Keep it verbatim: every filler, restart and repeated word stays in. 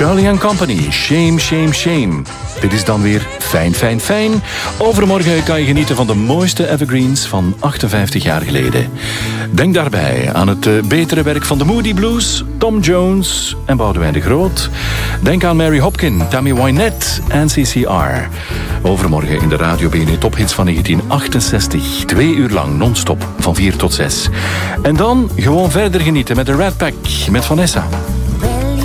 Charlie and Company, Shame, Shame, Shame. Dit is dan weer Fijn, Fijn, Fijn. Overmorgen kan je genieten van de mooiste evergreens van achtenvijftig jaar geleden. Denk daarbij aan het uh, betere werk van de Moody Blues, Tom Jones en Boudewijn de Groot. Denk aan Mary Hopkin, Tammy Wynette en C C R. Overmorgen in de Radio B N Tophits van negentien achtenzestig. Twee uur lang non-stop van vier tot zes. En dan gewoon verder genieten met de Rat Pack met Vanessa.